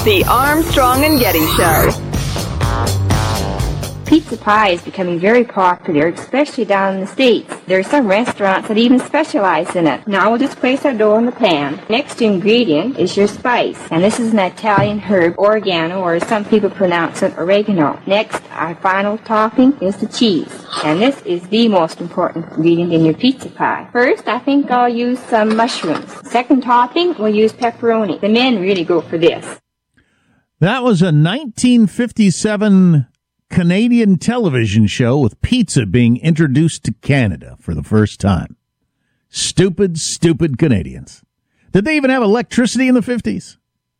The Armstrong and Getty Show. Pizza pie is becoming very popular, especially down in the States. There are some restaurants that even specialize in it. Now we'll just place our dough in the pan. Next ingredient is your spice, and this is an Italian herb, oregano, or as some people pronounce it, oregano. Next, our final topping is the cheese, and this is the most important ingredient in your pizza pie. First, I think I'll use some mushrooms. Second topping, we'll use pepperoni. The men really go for this. That was a 1957 Canadian television show with pizza being introduced to Canada for the first time. Stupid, stupid Canadians. Did they even have electricity in the 50s?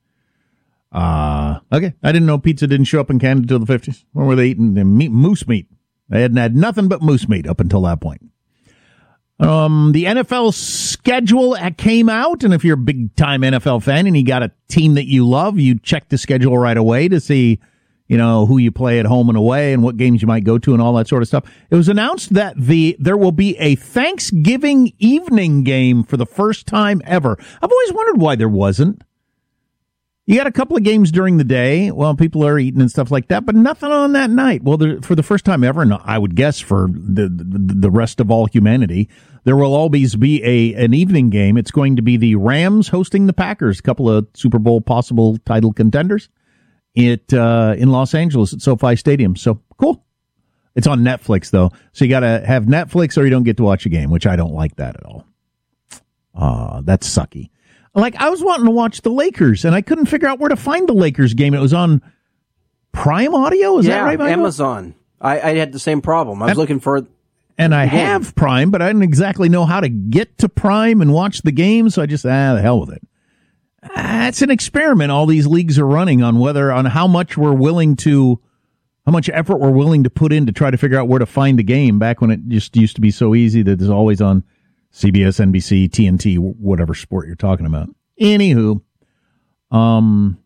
Okay. I didn't know pizza didn't show up in Canada until the 50s. When were they eating moose meat? They hadn't had nothing but moose meat up until that point. The NFL schedule came out, and if you're a big-time NFL fan and you got a team that you love, you check the schedule right away to see who you play at home and away and what games you might go to and all that sort of stuff. It was announced that there will be a Thanksgiving evening game for the first time ever. I've always wondered why there wasn't. You got a couple of games during the day while people are eating and stuff like that, but nothing on that night. Well, for the first time ever, and I would guess for the rest of all humanity, there will always be an evening game. It's going to be the Rams hosting the Packers, a couple of Super Bowl possible title contenders. In Los Angeles at SoFi Stadium. So cool. It's on Netflix though. So you got to have Netflix or you don't get to watch a game, which I don't like that at all. That's sucky. Like I was wanting to watch the Lakers and I couldn't figure out where to find the Lakers game. It was on Prime Audio. Is that right, Michael? Amazon. I had the same problem. I was looking for and I have Prime, but I didn't exactly know how to get to Prime and watch the game. So I just, the hell with it. It's an experiment all these leagues are running on how much effort we're willing to put in to try to figure out where to find the game back when it just used to be so easy that it's always on CBS, NBC, TNT, whatever sport you're talking about. Anywho, I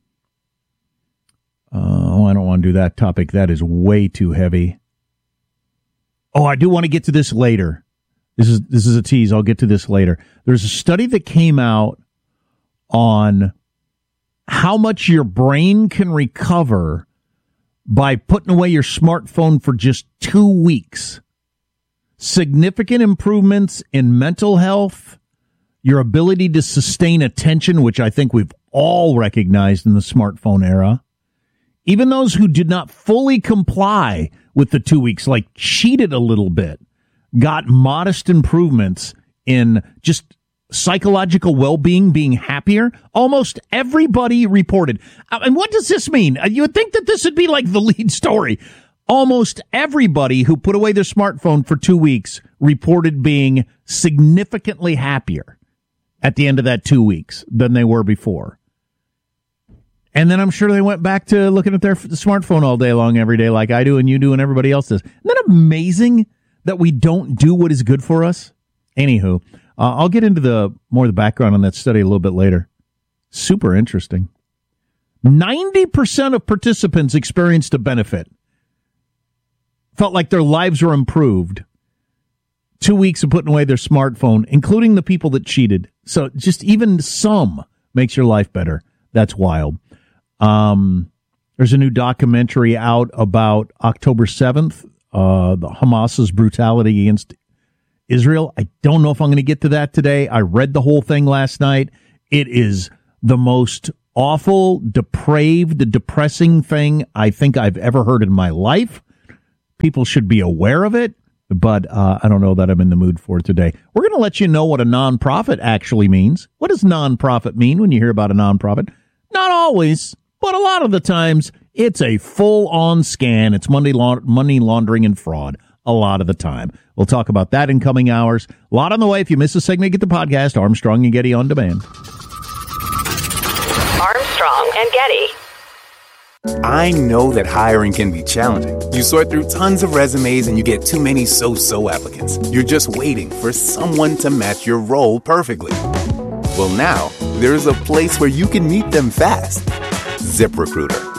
don't want to do that topic. That is way too heavy. Oh, I do want to get to this later. This is a tease. I'll get to this later. There's a study that came out on how much your brain can recover by putting away your smartphone for just 2 weeks. Significant improvements in mental health, your ability to sustain attention, which I think we've all recognized in the smartphone era. Even those who did not fully comply with the 2 weeks, like cheated a little bit, got modest improvements in just psychological well-being, being happier. Almost everybody reported. And what does this mean? You would think that this would be like the lead story. Almost everybody who put away their smartphone for 2 weeks reported being significantly happier at the end of that 2 weeks than they were before. And then I'm sure they went back to looking at their smartphone all day long, every day, like I do and you do and everybody else does. Isn't that amazing that we don't do what is good for us? Anywho, I'll get into more of the background on that study a little bit later. Super interesting. 90% of participants experienced a benefit. Felt like their lives were improved. 2 weeks of putting away their smartphone, including the people that cheated. So just even some makes your life better. That's wild. There's a new documentary out about October 7th, the Hamas's brutality against Israel. I don't know if I'm going to get to that today. I read the whole thing last night. It is the most awful, depraved, depressing thing I think I've ever heard in my life. People should be aware of it, but I don't know that I'm in the mood for it today. We're going to let you know what a nonprofit actually means. What does nonprofit mean when you hear about a nonprofit? Not always, but a lot of the times it's a full-on scam. It's money laundering and fraud a lot of the time. We'll talk about that in coming hours. A lot on the way. If you miss a segment, get the podcast, Armstrong and Getty on demand. Armstrong and Getty. I know that hiring can be challenging. You sort through tons of resumes and you get too many so-so applicants. You're just waiting for someone to match your role perfectly. Well, now there's a place where you can meet them fast. ZipRecruiter.